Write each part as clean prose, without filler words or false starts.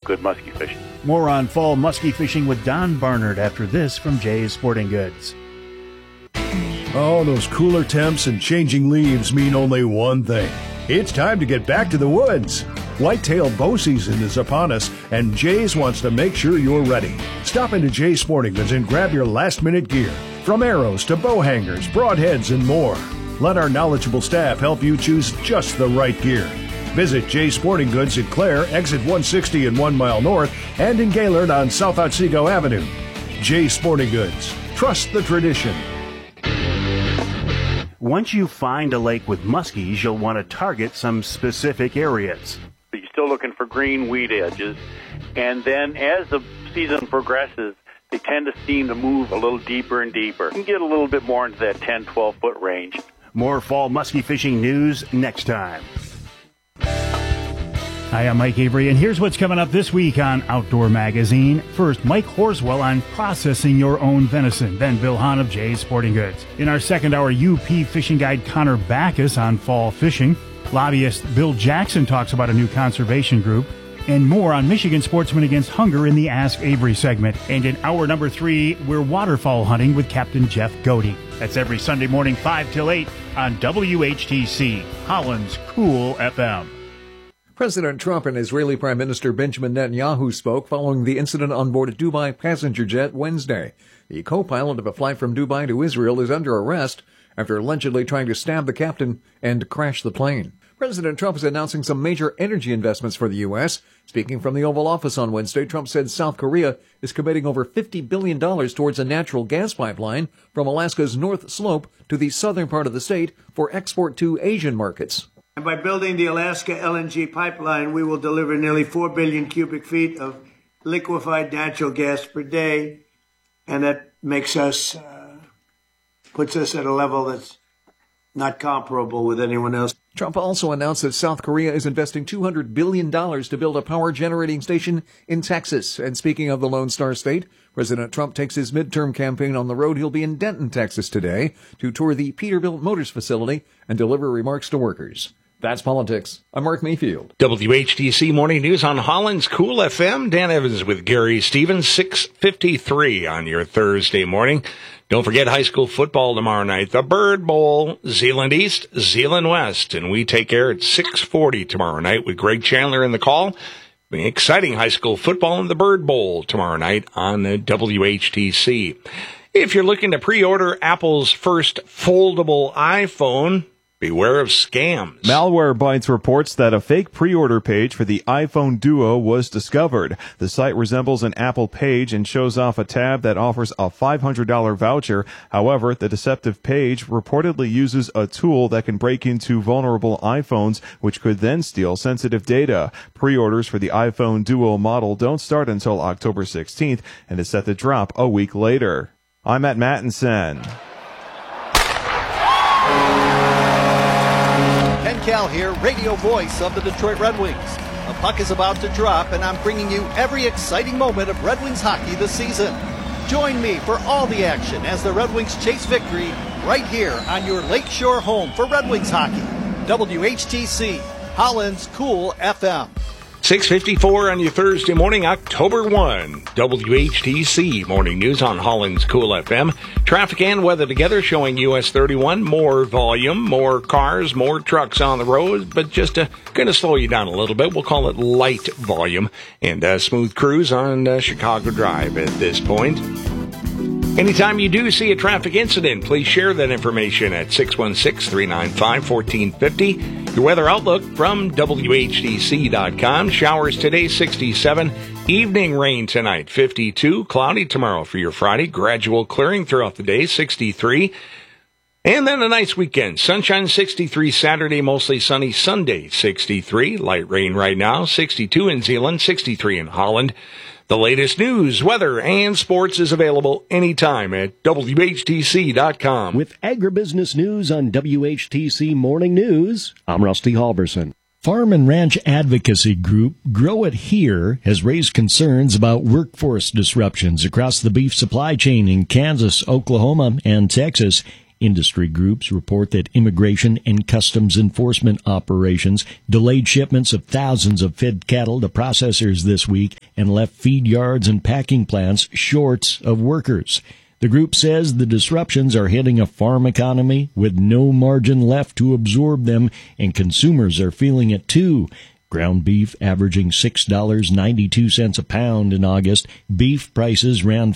good muskie fishing. More on fall muskie fishing with Don Barnard after this from Jay's Sporting Goods. Oh, those cooler temps and changing leaves mean only one thing. It's time to get back to the woods. Whitetail bow season is upon us, and Jay's wants to make sure you're ready. Stop into Jay's Sporting Goods and grab your last-minute gear. From arrows to bow hangers, broadheads, and more. Let our knowledgeable staff help you choose just the right gear. Visit Jay's Sporting Goods at Clare, exit 160 and 1 mile north, and in Gaylord on South Otsego Avenue. Jay's Sporting Goods. Trust the tradition. Once you find a lake with muskies, you'll want to target some specific areas. But you're still looking for green weed edges. And then as the season progresses, they tend to seem to move a little deeper and deeper. You can get a little bit more into that 10, 12-foot range. More fall muskie fishing news next time. Hi, I'm Mike Avery, and here's what's coming up this week on Outdoor Magazine. First, Mike Horswell on processing your own venison. Then Bill Hahn of Jay's Sporting Goods. In our second hour, UP fishing guide Connor Backus on fall fishing. Lobbyist Bill Jackson talks about a new conservation group. And more on Michigan sportsmen against hunger in the Ask Avery segment. And in hour number 3, we're waterfowl hunting with Captain Jeff Godey. That's every Sunday morning, 5 till 8 on WHTC, Holland's Cool FM. President Trump and Israeli Prime Minister Benjamin Netanyahu spoke following the incident on board a Dubai passenger jet Wednesday. The co-pilot of a flight from Dubai to Israel is under arrest after allegedly trying to stab the captain and crash the plane. President Trump is announcing some major energy investments for the U.S. Speaking from the Oval Office on Wednesday, Trump said South Korea is committing over $50 billion towards a natural gas pipeline from Alaska's North Slope to the southern part of the state for export to Asian markets. And by building the Alaska LNG pipeline, we will deliver nearly 4 billion cubic feet of liquefied natural gas per day. And that makes us, puts us at a level that's not comparable with anyone else. Trump also announced that South Korea is investing $200 billion to build a power generating station in Texas. And speaking of the Lone Star State, President Trump takes his midterm campaign on the road. He'll be in Denton, Texas today to tour the Peterbilt Motors facility and deliver remarks to workers. That's politics. I'm Mark Mayfield. WHTC Morning News on Holland's Cool FM. Dan Evans with Gary Stevens, 6:53 on your Thursday morning. Don't forget high school football tomorrow night. The Bird Bowl, Zeeland East, Zeeland West. And we take air at 6:40 tomorrow night with Greg Chandler in the call. Exciting high school football in the Bird Bowl tomorrow night on WHTC. If you're looking to pre-order Apple's first foldable iPhone, beware of scams. Malwarebytes reports that a fake pre-order page for the iPhone Duo was discovered. The site resembles an Apple page and shows off a tab that offers a $500 voucher. However, the deceptive page reportedly uses a tool that can break into vulnerable iPhones, which could then steal sensitive data. Pre-orders for the iPhone Duo model don't start until October 16th and is set to drop a week later. I'm Matt Mattinson. Ken Cal here, radio voice of the Detroit Red Wings. The puck is about to drop, and I'm bringing you every exciting moment of Red Wings hockey this season. Join me for all the action as the Red Wings chase victory right here on your Lakeshore home for Red Wings hockey. WHTC, Holland's Cool FM. 6:54 on your Thursday morning, October 1. WHTC Morning News on Holland's Cool FM. Traffic and weather together showing US 31. More volume, more cars, more trucks on the road, but just going to slow you down a little bit. We'll call it light volume and smooth cruise on Chicago Drive at this point. Anytime you do see a traffic incident, please share that information at 616-395-1450. Your weather outlook from WHTC.com. Showers today, 67. Evening rain tonight, 52. Cloudy tomorrow for your Friday. Gradual clearing throughout the day, 63. And then a nice weekend. Sunshine, 63. Saturday, mostly sunny. Sunday, 63. Light rain right now, 62 in Zeeland, 63 in Holland. The latest news, weather, and sports is available anytime at WHTC.com. With agribusiness news on WHTC Morning News, I'm Rusty Halverson. Farm and Ranch Advocacy Group Grow It Here has raised concerns about workforce disruptions across the beef supply chain in Kansas, Oklahoma, and Texas. Industry groups report that Immigration and Customs Enforcement operations delayed shipments of thousands of fed cattle to processors this week and left feed yards and packing plants short of workers. The group says the disruptions are hitting a farm economy with no margin left to absorb them, and consumers are feeling it too. Ground beef averaging $6.92 a pound in August. Beef prices ran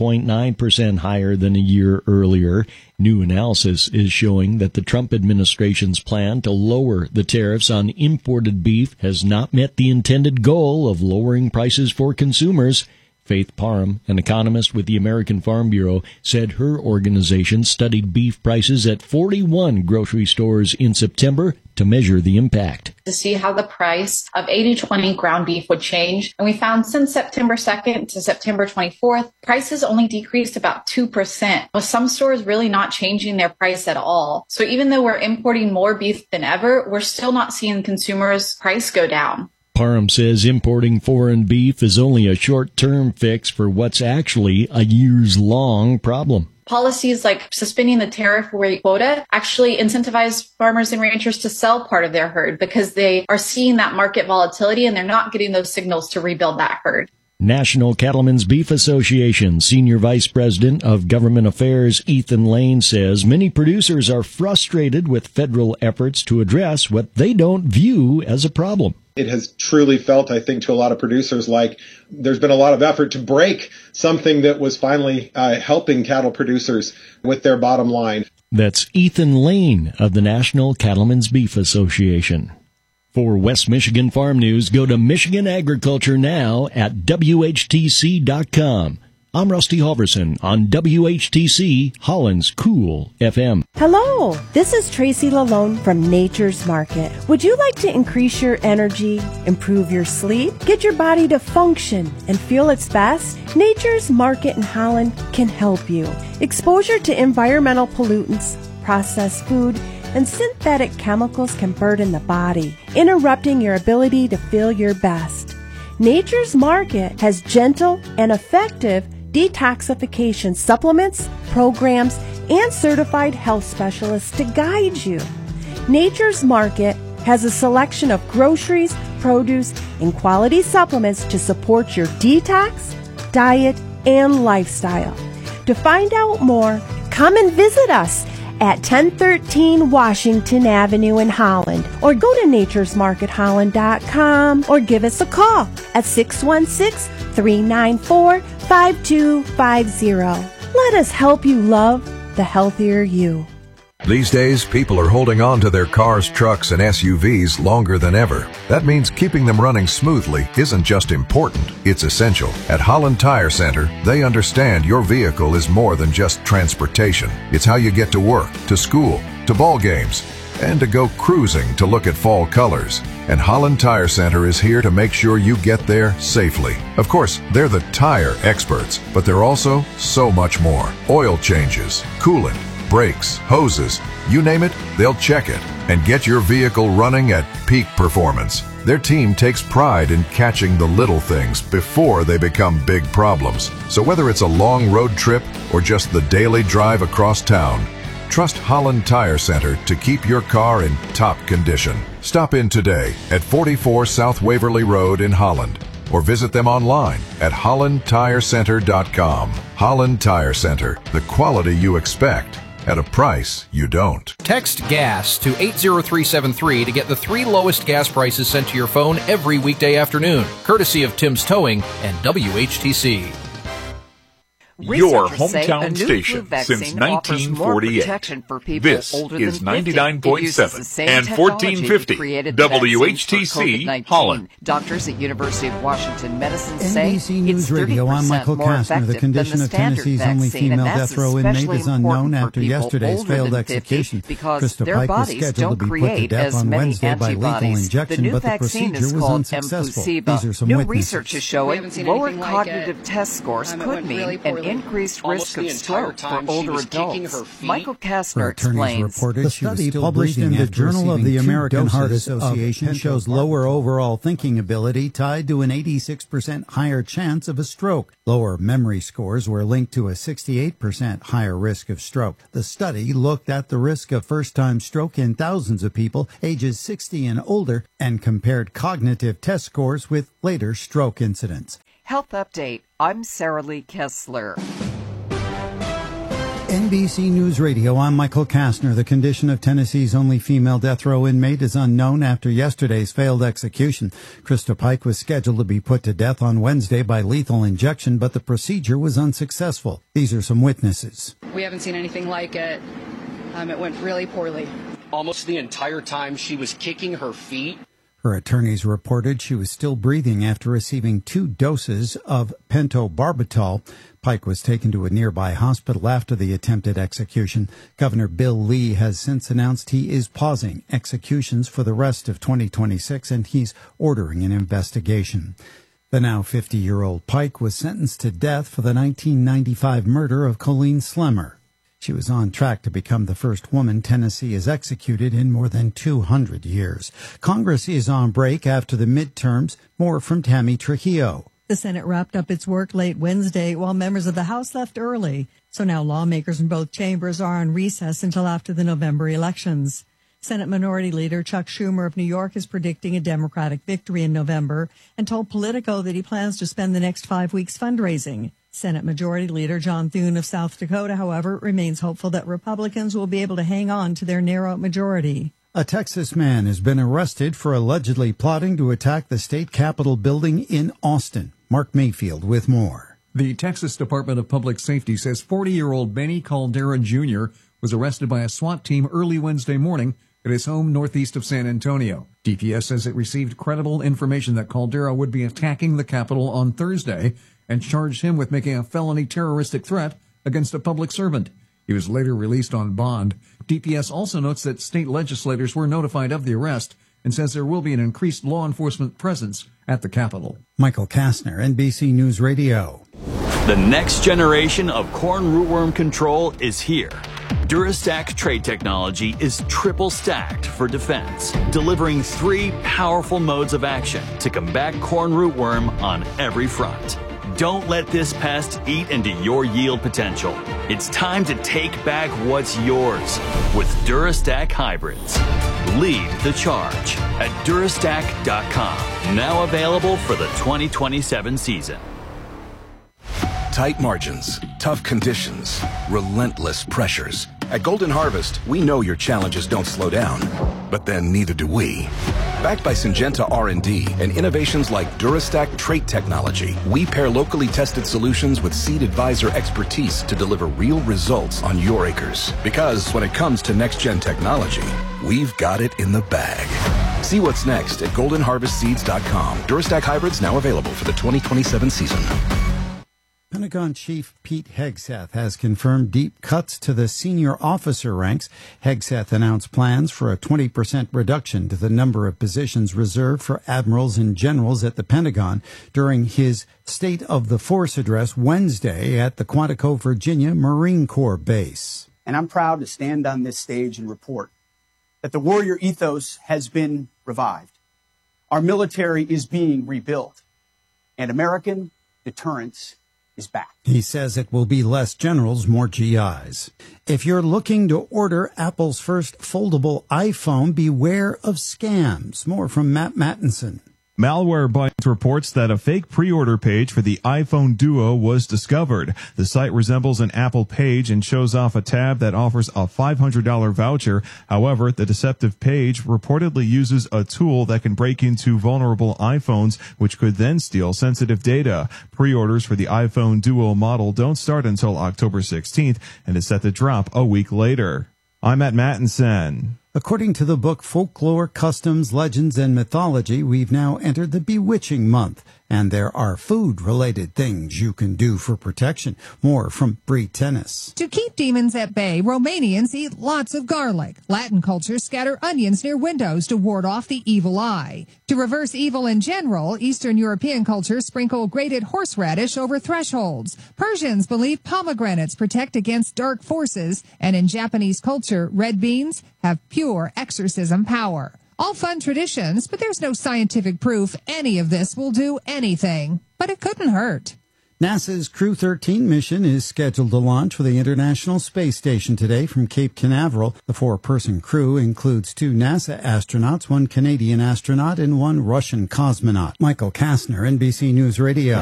5.9% higher than a year earlier. New analysis is showing that the Trump administration's plan to lower the tariffs on imported beef has not met the intended goal of lowering prices for consumers. Faith Parham, an economist with the American Farm Bureau, said her organization studied beef prices at 41 grocery stores in September to measure the impact. To see how the price of 80/20 ground beef would change. And we found since September 2nd to September 24th, prices only decreased about 2%, with some stores really not changing their price at all. So even though we're importing more beef than ever, we're still not seeing consumers' price go down. Parham says importing foreign beef is only a short-term fix for what's actually a years-long problem. Policies like suspending the tariff rate quota actually incentivize farmers and ranchers to sell part of their herd because they are seeing that market volatility and they're not getting those signals to rebuild that herd. National Cattlemen's Beef Association Senior Vice President of Government Affairs Ethan Lane says many producers are frustrated with federal efforts to address what they don't view as a problem. It has truly felt, I think, to a lot of producers like there's been a lot of effort to break something that was finally helping cattle producers with their bottom line. That's Ethan Lane of the National Cattlemen's Beef Association. For West Michigan Farm News, go to Michigan Agriculture Now at WHTC.com. I'm Rusty Halverson on WHTC, Holland's Cool FM. Hello, this is Tracy Lalone from Nature's Market. Would you like to increase your energy, improve your sleep, get your body to function and feel its best? Nature's Market in Holland can help you. Exposure to environmental pollutants, processed food, and synthetic chemicals can burden the body, interrupting your ability to feel your best. Nature's Market has gentle and effective detoxification supplements, programs, and certified health specialists to guide you. Nature's Market has a selection of groceries, produce, and quality supplements to support your detox, diet, and lifestyle. To find out more, come and visit us at 1013 Washington Avenue in Holland, or go to naturesmarketholland.com or give us a call at 616-394-5250. Let us help you love the healthier you. These days, people are holding on to their cars, trucks, and SUVs longer than ever. That means keeping them running smoothly isn't just important, it's essential. At Holland Tire Center, they understand your vehicle is more than just transportation. It's how you get to work, to school, to ball games, and to go cruising to look at fall colors. And Holland Tire Center is here to make sure you get there safely. Of course, they're the tire experts, but they're also so much more. Oil changes, coolant, brakes, hoses, you name it, they'll check it and get your vehicle running at peak performance. Their team takes pride in catching the little things before they become big problems. So whether it's a long road trip or just the daily drive across town, trust Holland Tire Center to keep your car in top condition. Stop in today at 44 South Waverly Road in Holland, or visit them online at hollandtirecenter.com. Holland Tire Center, the quality you expect at a price you don't. Text GAS to 80373 to get the 3 lowest gas prices sent to your phone every weekday afternoon, courtesy of Tim's Towing and WHTC. Your hometown station since 1948. This is 99.7 and 1450 WHTC Holland. Doctors at University of Washington Medicine say NBC News Radio. I'm Michael Kastner. The condition of Tennessee's only female death row inmate is unknown after yesterday's failed execution. Krista Pike was scheduled to be put to death on Wednesday by lethal injection, but the procedure was unsuccessful. These are some New witnesses. research is showing lower cognitive test scores could mean an increased risk of stroke for older adults. Michael Kastner explains. The study published in the Journal of the American Heart Association shows lower overall thinking ability tied to an 86% higher chance of a stroke. Lower memory scores were linked to a 68% higher risk of stroke. The study looked at the risk of first-time stroke in thousands of people ages 60 and older and compared cognitive test scores with later stroke incidents. Health Update. I'm Sarah Lee Kessler. NBC News Radio, I'm Michael Kastner. The condition of Tennessee's only female death row inmate is unknown after yesterday's failed execution. Krista Pike was scheduled to be put to death on Wednesday by lethal injection, but the procedure was unsuccessful. These are some witnesses. We haven't seen anything like it. It went really poorly. Almost the entire time she was kicking her feet. Her attorneys reported she was still breathing after receiving 2 doses of pentobarbital. Pike was taken to a nearby hospital after the attempted execution. Governor Bill Lee has since announced he is pausing executions for the rest of 2026, and he's ordering an investigation. The now 50-year-old Pike was sentenced to death for the 1995 murder of Colleen Slemmer. She was on track to become the first woman Tennessee has executed in more than 200 years. Congress is on break after the midterms. More from Tammy Trujillo. The Senate wrapped up its work late Wednesday while members of the House left early. So now lawmakers in both chambers are on recess until after the November elections. Senate Minority Leader Chuck Schumer of New York is predicting a Democratic victory in November and told Politico that he plans to spend the next 5 weeks fundraising. Senate Majority Leader John Thune of South Dakota, however, remains hopeful that Republicans will be able to hang on to their narrow majority. A Texas man has been arrested for allegedly plotting to attack the state capitol building in Austin. Mark Mayfield with more. The Texas Department of Public Safety says 40-year-old Benny Caldera Jr. was arrested by a SWAT team early Wednesday morning at his home northeast of San Antonio. DPS says it received credible information that Caldera would be attacking the Capitol on Thursday and charged him with making a felony terroristic threat against a public servant. He was later released on bond. DPS also notes that state legislators were notified of the arrest and says there will be an increased law enforcement presence at the Capitol. Michael Kastner, NBC News Radio. The next generation of corn rootworm control is here. Durastack trait technology is triple stacked for defense, delivering 3 powerful modes of action to combat corn rootworm on every front. Don't let this pest eat into your yield potential. It's time to take back what's yours with Durastack hybrids. Lead the charge at Durastack.com. Now available for the 2027 season. Tight margins, tough conditions, relentless pressures. At Golden Harvest, we know your challenges don't slow down, but then neither do we. Backed by Syngenta R&D and innovations like Durastack trait technology, we pair locally tested solutions with Seed Advisor expertise to deliver real results on your acres. Because when it comes to next-gen technology, we've got it in the bag. See what's next at goldenharvestseeds.com. Durastack hybrids now available for the 2027 season. Pentagon Chief Pete Hegseth has confirmed deep cuts to the senior officer ranks. Hegseth announced plans for a 20% reduction to the number of positions reserved for admirals and generals at the Pentagon during his State of the Force address Wednesday at the Quantico, Virginia Marine Corps Base. And I'm proud to stand on this stage and report that the warrior ethos has been revived. Our military is being rebuilt, and American deterrence is back. He says it will be less generals, more GIs. If you're looking to order Apple's first foldable iPhone, beware of scams. More from Matt Mattinson. Malwarebytes reports that a fake pre-order page for the iPhone Duo was discovered. The site resembles an Apple page and shows off a tab that offers a $500 voucher. However, the deceptive page reportedly uses a tool that can break into vulnerable iPhones, which could then steal sensitive data. Pre-orders for the iPhone Duo model don't start until October 16th and is set to drop a week later. I'm Matt Mattinson. According to the book Folklore, Customs, Legends, and Mythology, we've now entered the Bewitching Month, And there are food-related things you can do for protection. More from Bree Tennis. To keep demons at bay, Romanians eat lots of garlic. Latin culture scatter onions near windows to ward off the evil eye. To reverse evil in general, Eastern European cultures sprinkle grated horseradish over thresholds. Persians believe pomegranates protect against dark forces, and in Japanese culture, red beans have pure exorcism power. All fun traditions, but there's no scientific proof any of this will do anything. But it couldn't hurt. NASA's Crew 13 mission is scheduled to launch for the International Space Station today from Cape Canaveral. The 4-person crew includes 2 NASA astronauts, 1 Canadian astronaut, and 1 Russian cosmonaut. Michael Kastner, NBC News Radio.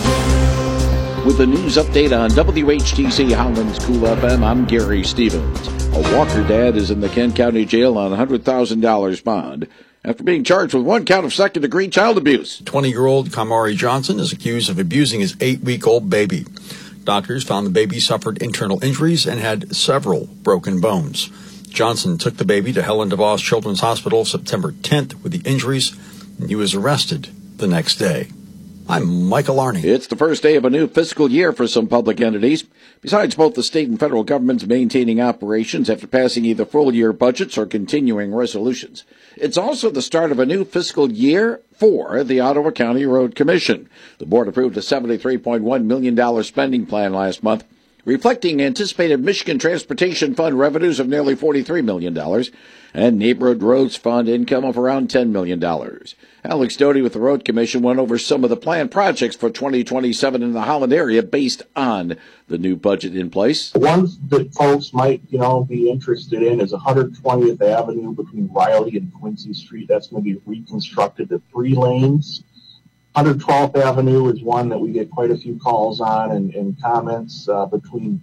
With the news update on WHTC Holland's Cool FM, I'm Gary Stevens. A Walker dad is in the Kent County Jail on a $100,000 bond after being charged with 1 count of second-degree child abuse. 20-year-old Kamari Johnson is accused of abusing his 8-week-old baby. Doctors found the baby suffered internal injuries and had several broken bones. Johnson took the baby to Helen DeVos Children's Hospital September 10th with the injuries, and he was arrested the next day. I'm Michael Arney. It's the first day of a new fiscal year for some public entities. Besides both the state and federal governments maintaining operations after passing either full-year budgets or continuing resolutions. It's also the start of a new fiscal year for the Ottawa County Road Commission. The board approved a $73.1 million spending plan last month, reflecting anticipated Michigan Transportation Fund revenues of nearly $43 million and Neighborhood Roads Fund income of around $10 million. Alex Doty with the Road Commission went over some of the planned projects for 2027 in the Holland area based on the new budget in place. The ones that folks might, be interested in is 120th Avenue between Riley and Quincy Street. That's going to be reconstructed to 3 lanes. 112th Avenue is one that we get quite a few calls on and comments between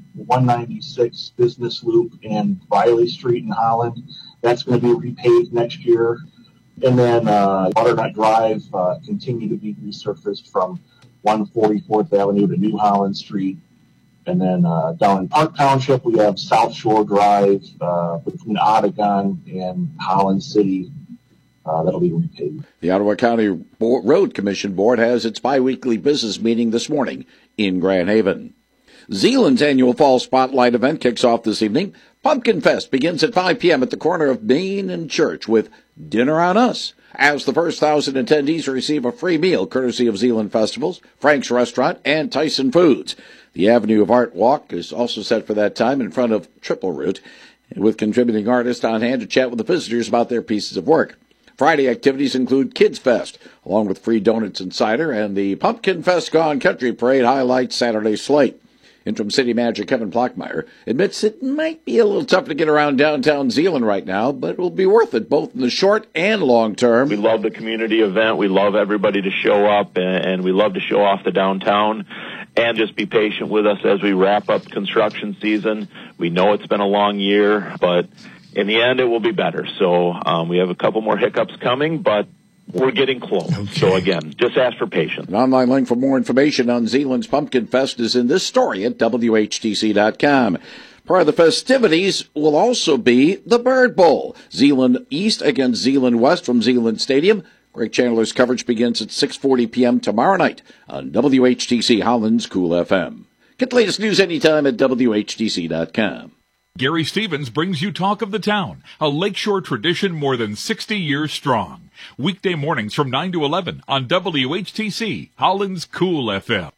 196 Business Loop and Riley Street in Holland. That's going to be repaved next year. And then Butternut Drive continue to be resurfaced from 144th Avenue to New Holland Street. And then down in Park Township, we have South Shore Drive between Otagon and Holland City. That'll be repaid. The Ottawa County Road Commission Board has its biweekly business meeting this morning in Grand Haven. Zeeland's annual Fall Spotlight event kicks off this evening. Pumpkin Fest begins at 5 p.m. at the corner of Main and Church with Dinner on Us, as the first 1,000 attendees receive a free meal courtesy of Zeeland Festivals, Frank's Restaurant, and Tyson Foods. The Avenue of Art Walk is also set for that time in front of Triple Route, with contributing artists on hand to chat with the visitors about their pieces of work. Friday activities include Kids Fest, along with free donuts and cider, and the Pumpkin Fest Gone Country Parade highlights Saturday's slate. Interim City Manager Kevin Blockmeyer admits it might be a little tough to get around downtown Zeeland right now, but it will be worth it both in the short and long term. We love the community event. We love everybody to show up, and we love to show off the downtown. And just be patient with us as we wrap up construction season. We know it's been a long year, but in the end, it will be better. So we have a couple more hiccups coming, but we're getting close. Okay. So again, just ask for patience. An online link for more information on Zeeland's Pumpkin Fest is in this story at WHTC.com. Part of the festivities will also be the Bird Bowl. Zeeland East against Zeeland West from Zeeland Stadium. Greg Chandler's coverage begins at 6:40 p.m. tomorrow night on WHTC Holland's Cool FM. Get the latest news anytime at WHTC.com. Gary Stevens brings you Talk of the Town, a Lakeshore tradition more than 60 years strong. Weekday mornings from 9 to 11 on WHTC, Holland's Cool FM.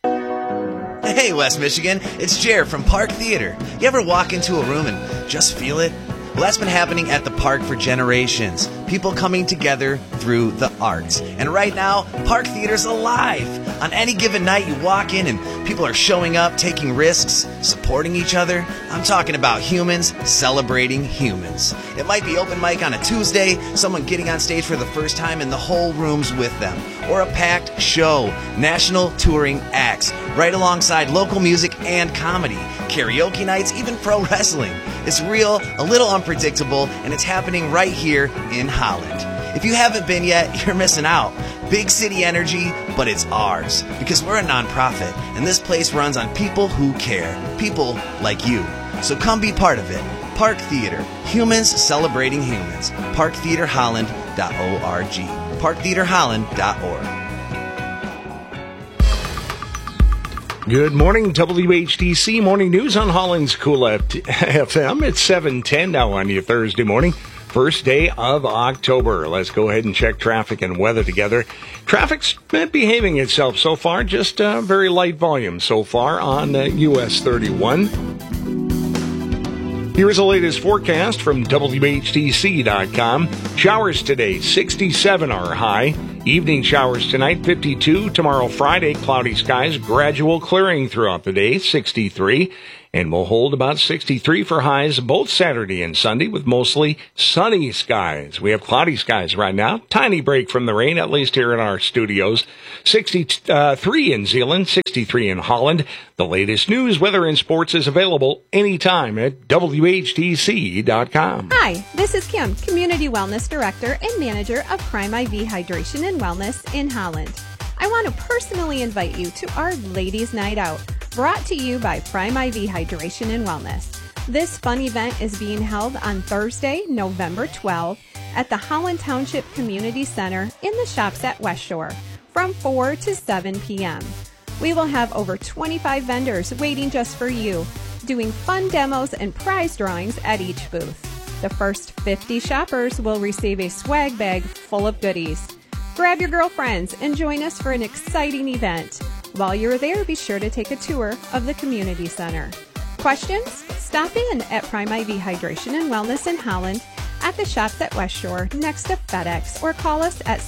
Hey, West Michigan, it's Jer from Park Theater. You ever walk into a room and just feel it? Well, that's been happening at the park for generations. People coming together through the arts. And right now, Park Theater's alive. On any given night, you walk in and people are showing up, taking risks, supporting each other. I'm talking about humans celebrating humans. It might be open mic on a Tuesday, someone getting on stage for the first time and the whole room's with them. Or a packed show, national touring acts, right alongside local music and comedy, karaoke nights, even pro wrestling. It's real, a little unpredictable, and it's happening right here in Holland. If you haven't been yet, you're missing out. Big city energy, but it's ours. Because we're a nonprofit, and this place runs on people who care. People like you. So come be part of it. Park Theater. Humans celebrating humans. ParkTheaterHolland.org. ParkTheaterHolland.org. Good morning, WHTC Morning News on Holland's Cool FM. It's 7:10 now on your Thursday morning, first day of October. Let's go ahead and check traffic and weather together. Traffic's been behaving itself so far, just very light volume so far on US 31. Here is the latest forecast from WHTC.com. Showers today, 67 our high. Evening showers tonight, 52. Tomorrow, Friday, cloudy skies, gradual clearing throughout the day, 63. And we'll hold about 63 for highs both Saturday and Sunday with mostly sunny skies. We have cloudy skies right now. Tiny break from the rain, at least here in our studios. 63 in Zeeland, 63 in Holland. The latest news, weather, and sports is available anytime at WHTC.com. Hi, this is Kim, Community Wellness Director and Manager of Prime IV Hydration and Wellness in Holland. I want to personally invite you to our Ladies' Night Out, brought to you by Prime IV Hydration and Wellness. This fun event is being held on Thursday, November 12th at the Holland Township Community Center in the shops at West Shore from 4 to 7 p.m. We will have over 25 vendors waiting just for you, doing fun demos and prize drawings at each booth. The first 50 shoppers will receive a swag bag full of goodies. Grab your girlfriends and join us for an exciting event. While you're there, be sure to take a tour of the community center. Questions? Stop in at Prime IV Hydration and Wellness in Holland at the shops at West Shore next to FedEx, or call us at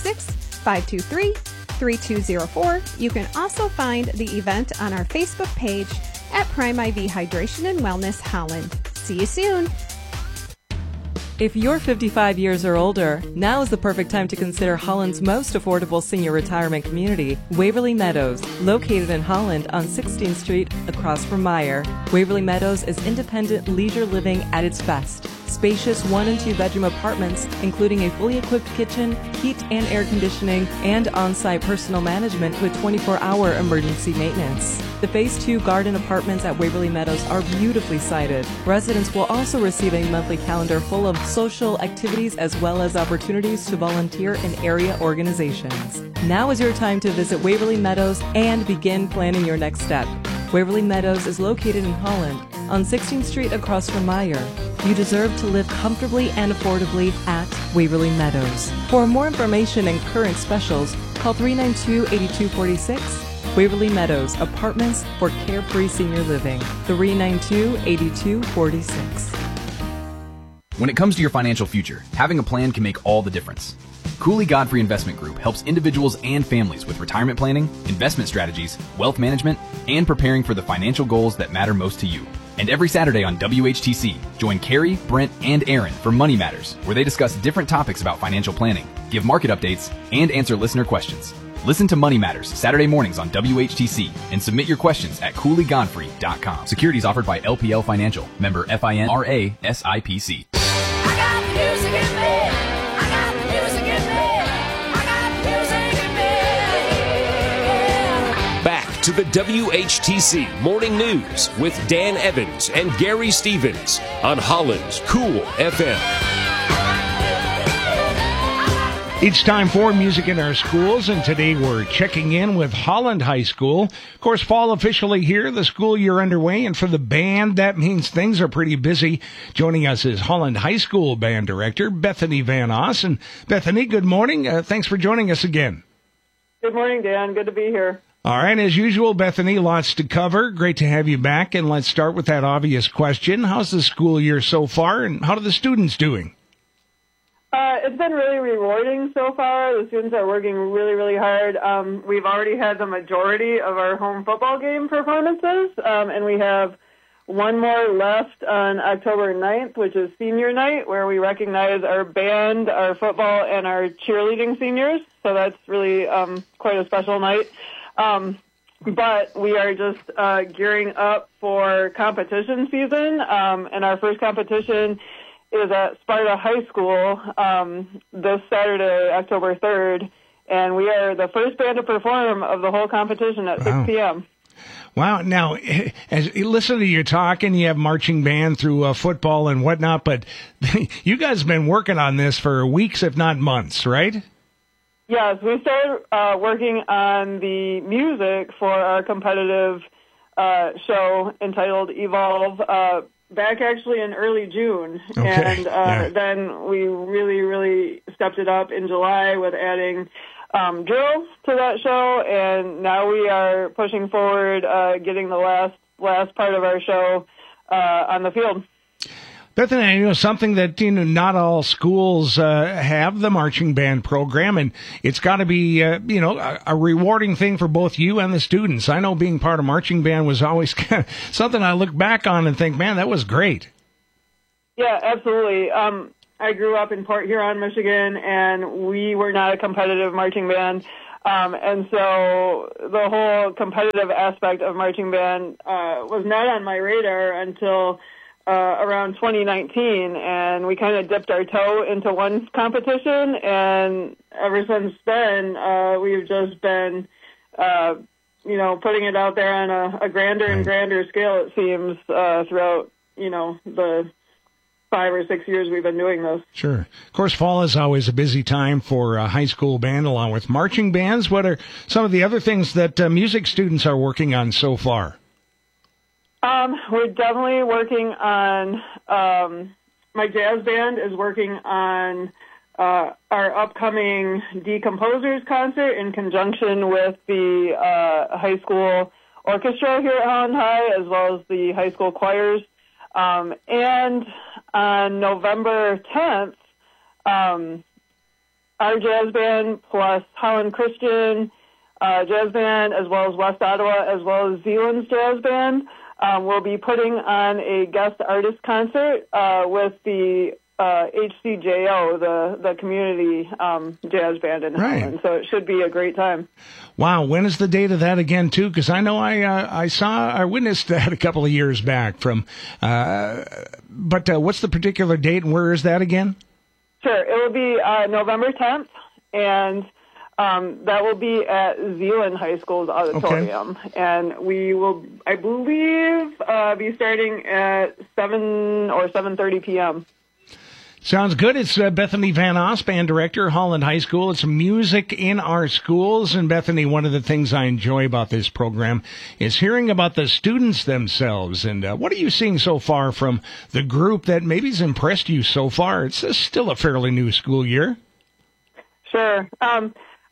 616-523-3204. You can also find the event on our Facebook page at Prime IV Hydration and Wellness Holland. See you soon. If you're 55 years or older, now is the perfect time to consider Holland's most affordable senior retirement community, Waverly Meadows, located in Holland on 16th Street across from Meyer. Waverly Meadows is independent leisure living at its best. Spacious 1- and 2-bedroom apartments, including a fully equipped kitchen, heat and air conditioning, and on-site personal management with 24-hour emergency maintenance. The Phase 2 garden apartments at Waverly Meadows are beautifully sited. Residents will also receive a monthly calendar full of social activities as well as opportunities to volunteer in area organizations. Now is your time to visit Waverly Meadows and begin planning your next step. Waverly Meadows is located in Holland on 16th Street across from Meyer. You deserve to live comfortably and affordably at Waverly Meadows. For more information and current specials, call 392-8246. Waverly Meadows, apartments for carefree senior living. 392-8246. When it comes to your financial future, having a plan can make all the difference. Cooley Godfrey Investment Group helps individuals and families with retirement planning, investment strategies, wealth management, and preparing for the financial goals that matter most to you. And every Saturday on WHTC, join Carrie, Brent, and Aaron for Money Matters, where they discuss different topics about financial planning, give market updates, and answer listener questions. Listen to Money Matters Saturday mornings on WHTC and submit your questions at CooleyGodfrey.com. Securities offered by LPL Financial, member FINRA SIPC. Back to the WHTC Morning News with Dan Evans and Gary Stevens on Holland's Cool FM. It's time for music in our schools, and today we're checking in with Holland High School. Of course, fall officially here, the school year underway, and for the band, that means things are pretty busy. Joining us is Holland High School Band Director Bethany Van Oss. And Bethany, good morning. Thanks for joining us again. Good morning, Dan. Good to be here. All right, as usual, Bethany, lots to cover. Great to have you back, and let's start with that obvious question. How's the school year so far, and how are the students doing? It's been really rewarding so far. The students are working really, really hard. We've already had the majority of our home football game performances, and we have one more left on October 9th, which is senior night, where we recognize our band, our football, and our cheerleading seniors. So that's really quite a special night. But we are just gearing up for competition season, and our first competition is at Sparta High School this Saturday, October 3rd, and we are the first band to perform of the whole competition at 6 p.m. Wow. Now, as you listen to you talk, and you have marching band through football and whatnot, but you guys have been working on this for weeks, if not months, right? Yes, we started working on the music for our competitive show entitled Evolve back actually in early June. Okay. And then we really stepped it up in July with adding drills to that show, and now we are pushing forward, getting the last part of our show on the field. Bethany, something that, not all schools have the marching band program, and it's got to be, a rewarding thing for both you and the students. I know being part of marching band was always something I look back on and think, man, that was great. Yeah, absolutely. I grew up in Port Huron, Michigan, and we were not a competitive marching band. And so the whole competitive aspect of marching band was not on my radar until around 2019, and we kind of dipped our toe into one competition, and ever since then, we've just been, putting it out there on a grander and grander scale, it seems, throughout, the 5 or 6 years we've been doing this. Sure. Of course, fall is always a busy time for high school band along with marching bands. What are some of the other things that music students are working on so far? We're definitely working on, my jazz band is working on our upcoming Decomposers concert in conjunction with the high school orchestra here at Holland High, as well as the high school choirs. And on November 10th, our jazz band plus Holland Christian Jazz Band, as well as West Ottawa, as well as Zealand's Jazz Band, will be putting on a guest artist concert with the HCJO, the community jazz band in Holland. So it should be a great time. Wow. When is the date of that again, too? Because I know I witnessed that a couple of years back from, but what's the particular date and where is that again? Sure. It will be November 10th, and that will be at Zealand High School's auditorium. Okay. And we will, I believe, be starting at 7 or 7:30 p.m. Sounds good. It's Bethany Van Oss, band director, Holland High School. It's music in our schools. And Bethany, one of the things I enjoy about this program is hearing about the students themselves. And what are you seeing so far from the group that maybe has impressed you so far? It's still a fairly new school year. Sure. I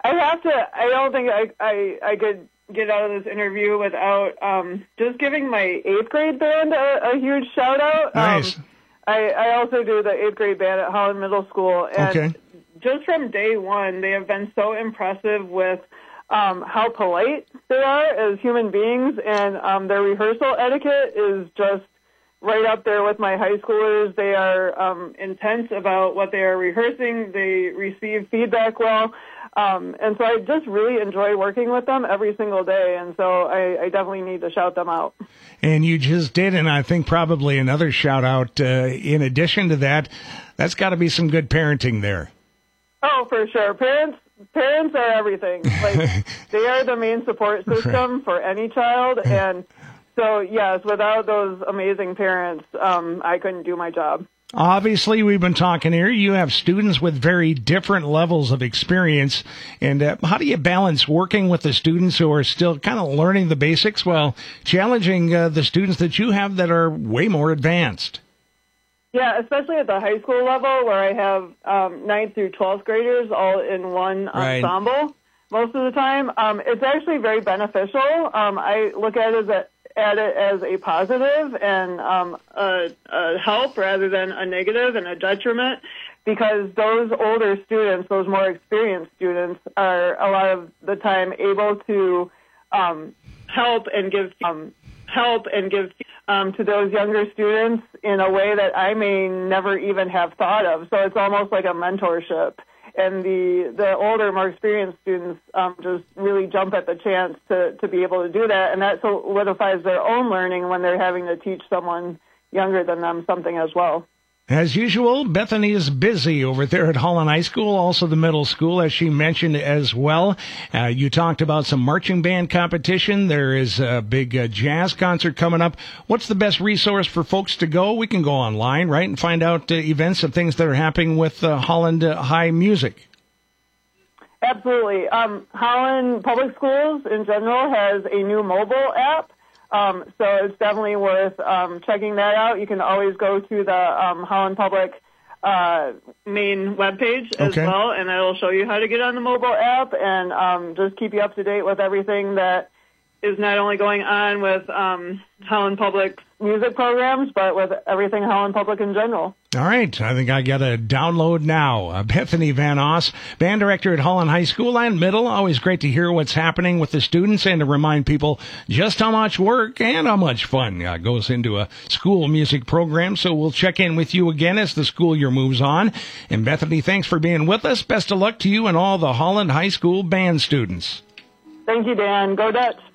don't think I could get out of this interview without just giving my 8th grade band a huge shout out. Nice. I also do the 8th grade band at Holland Middle School, and just from day one, they have been so impressive with how polite they are as human beings, and their rehearsal etiquette is just right up there with my high schoolers. They are intense about what they are rehearsing. They receive feedback well, and so I just really enjoy working with them every single day, and so I definitely need to shout them out. And you just did, and I think probably another shout-out in addition to that, that's got to be some good parenting there. Oh, for sure. Parents are everything. Like, they are the main support system for any child, and so, yes, without those amazing parents, I couldn't do my job. Obviously, we've been talking here. You have students with very different levels of experience. And how do you balance working with the students who are still kind of learning the basics while challenging the students that you have that are way more advanced? Yeah, especially at the high school level where I have 9th through 12th graders all in one ensemble most of the time. It's actually very beneficial. I look at it as a positive and a help rather than a negative and a detriment, because those older students, those more experienced students, are a lot of the time able to help and give to those younger students in a way that I may never even have thought of. So it's almost like a mentorship. And the older, more experienced students just really jump at the chance to be able to do that. And that solidifies their own learning when they're having to teach someone younger than them something as well. As usual, Bethany is busy over there at Holland High School, also the middle school, as she mentioned as well. You talked about some marching band competition. There is a big jazz concert coming up. What's the best resource for folks to go? We can go online, right, and find out events and things that are happening with Holland High Music. Absolutely. Holland Public Schools in general has a new mobile app, so it's definitely worth checking that out. You can always go to the Holland Public main webpage as well, and it'll show you how to get on the mobile app and just keep you up to date with everything that is not only going on with Holland Public music programs, but with everything Holland Public in general. All right. I think I got to download now. Bethany Van Oss, band director at Holland High School and Middle. Always great to hear what's happening with the students and to remind people just how much work and how much fun goes into a school music program. So we'll check in with you again as the school year moves on. And Bethany, thanks for being with us. Best of luck to you and all the Holland High School band students. Thank you, Dan. Go Dutch.